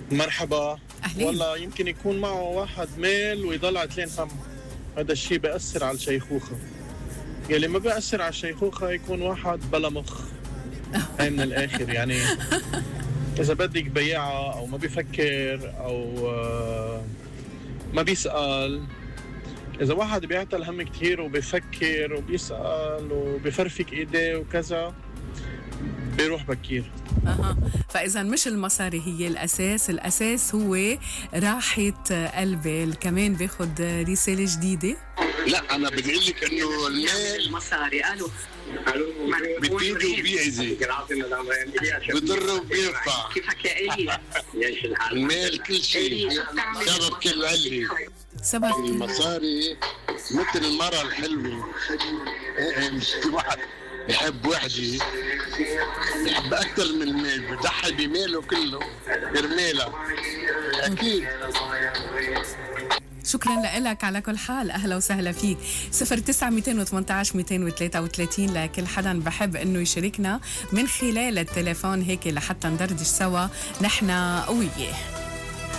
مرحبا. أهلين. والله يمكن يكون معه واحد ميل ويضل عتلين هم، هذا الشيء بيأثر على الشيخوخة. يلي ما بيأثر على الشيخوخة يكون واحد بلا مخ. هاي من الآخر يعني إذا بدك بياعة أو ما بيفكر أو ما بيسأل. إذا واحد بيعطى الهم كتير وبيفكر وبيسأل وبيفرفك إيديه وكذا بيروح بكير. فإذا مش المصاري هي الأساس، الأساس هو راحة قلبي. كمان باخد رسالة جديدة. لا انا بقول لك انه المال المصاري قالوا بتفيد وبيأذي، بضر وبينفع. كيف حكى إلي المال كل شيء، سبب كل علي. سبب المصاري مثل المرأة الحلوة، مش في واحد بحب وحدي بحب أكثر من المال، بضحي بماله كله برميلها أكيد. شكرا لك على كل حال، أهلا وسهلا فيك. 09-218-233 لكل حدا بحب إنه يشاركنا من خلال التليفون هيك لحتى ندردش سوا نحنا وياه.